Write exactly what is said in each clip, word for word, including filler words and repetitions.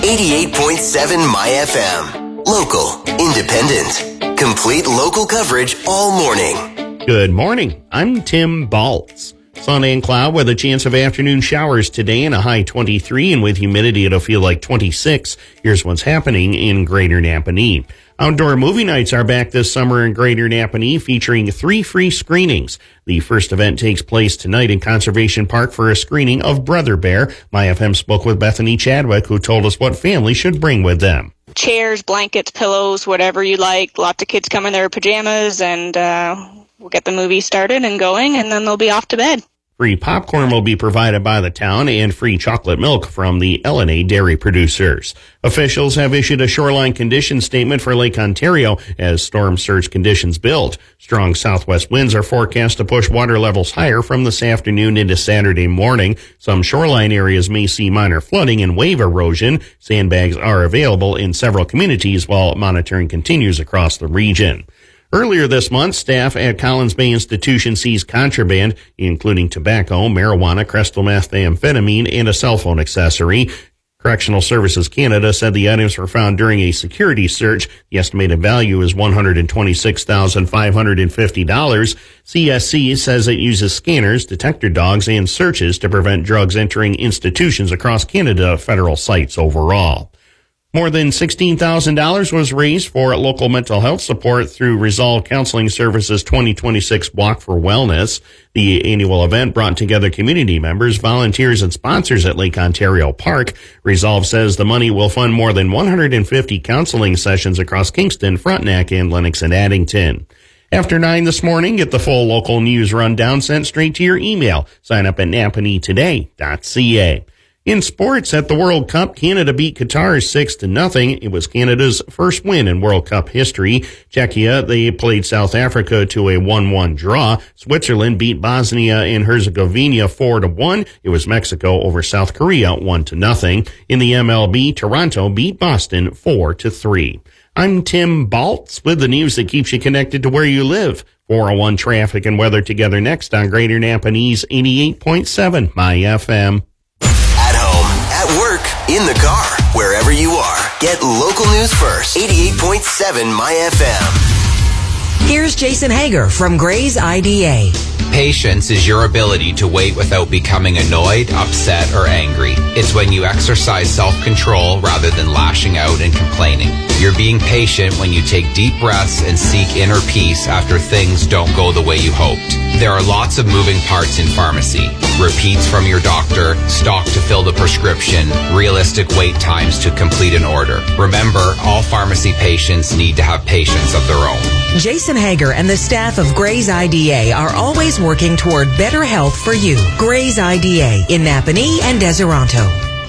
eighty-eight point seven My F M. Local, independent, complete local coverage all morning. Good morning. I'm Tim Baltz. Sun and cloud with a chance of afternoon showers today and a high twenty-three, and with humidity it'll feel like twenty-six. Here's what's happening in Greater Napanee. Outdoor movie nights are back this summer in Greater Napanee, featuring three free screenings. The first event takes place tonight in Conservation Park for a screening of Brother Bear. My F M spoke with Bethany Chadwick, who told us what families should bring with them. Chairs, blankets, pillows, whatever you like. Lots of kids come in their pajamas, and uh, we'll get the movie started and going, and then they'll be off to bed. Free popcorn will be provided by the town and free chocolate milk from the L and A dairy producers. Officials have issued a shoreline condition statement for Lake Ontario as storm surge conditions build. Strong southwest winds are forecast to push water levels higher from this afternoon into Saturday morning. Some shoreline areas may see minor flooding and wave erosion. Sandbags are available in several communities while monitoring continues across the region. Earlier this month, staff at Collins Bay Institution seized contraband, including tobacco, marijuana, crystal methamphetamine, and a cell phone accessory. Correctional Services Canada said the items were found during a security search. The estimated value is one hundred twenty-six thousand five hundred fifty dollars. C S C says it uses scanners, detector dogs, and searches to prevent drugs entering institutions across Canada, federal sites overall. More than sixteen thousand dollars was raised for local mental health support through Resolve Counseling Services twenty twenty-six Walk for Wellness. The annual event brought together community members, volunteers, and sponsors at Lake Ontario Park. Resolve says the money will fund more than one hundred fifty counseling sessions across Kingston, Frontenac, and Lennox and Addington. After nine this morning, get the full local news rundown sent straight to your email. Sign up at napanee today dot c a. In sports, at the World Cup, Canada beat Qatar six to nothing. It was Canada's first win in World Cup history. Czechia, they played South Africa to a one one draw. Switzerland beat Bosnia and Herzegovina four to one. It was Mexico over South Korea one to nothing. In the M L B, Toronto beat Boston four to three. I'm Tim Baltz with the news that keeps you connected to where you live. four oh one traffic and weather together next on Greater Napanee's eighty-eight point seven My F M. Work, in the car, wherever you are. Get local news first. eighty-eight point seven My F M. Here's Jason Hager from Gray's I D A. Patience is your ability to wait without becoming annoyed, upset, or angry. It's when you exercise self-control rather than lashing out and complaining. You're being patient when you take deep breaths and seek inner peace after things don't go the way you hoped. There are lots of moving parts in pharmacy. Repeats from your doctor, stock to fill the prescription, realistic wait times to complete an order. Remember, all pharmacy patients need to have patience of their own. Jason Hager and the staff of Gray's I D A are always working toward better health for you. Gray's I D A in Napanee and Deseronto.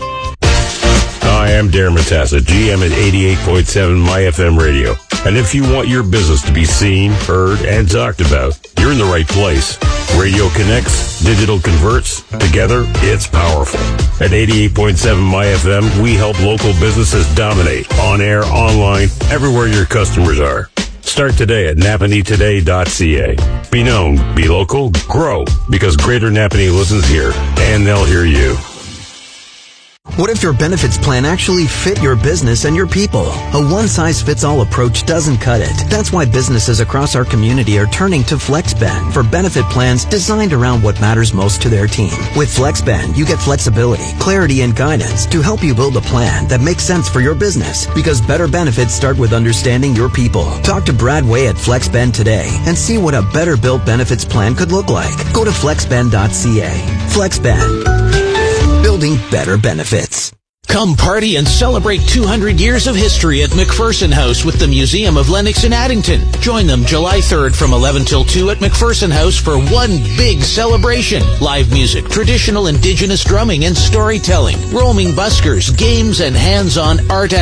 Hi, I'm Darren Matassa, G M at eighty-eight point seven My F M Radio. And if you want your business to be seen, heard, and talked about, you're in the right place. Radio connects, digital converts. Together, it's powerful. At eighty-eight point seven My F M, we help local businesses dominate on air, online, everywhere your customers are. Start today at napanee today dot c a. Be known, be local, grow, because Greater Napanee listens here, and they'll hear you. What if your benefits plan actually fit your business and your people? A one-size-fits-all approach doesn't cut it. That's why businesses across our community are turning to FlexBand for benefit plans designed around what matters most to their team. With FlexBand, you get flexibility, clarity, and guidance to help you build a plan that makes sense for your business, because better benefits start with understanding your people. Talk to Brad Way at FlexBand today and see what a better-built benefits plan could look like. Go to flexband dot c a. FlexBand. Building better benefits. Come party and celebrate two hundred years of history at McPherson House with the Museum of Lennox and Addington. Join them July third from eleven till two at McPherson House for one big celebration. Live music, traditional indigenous drumming and storytelling, roaming buskers, games, and hands-on art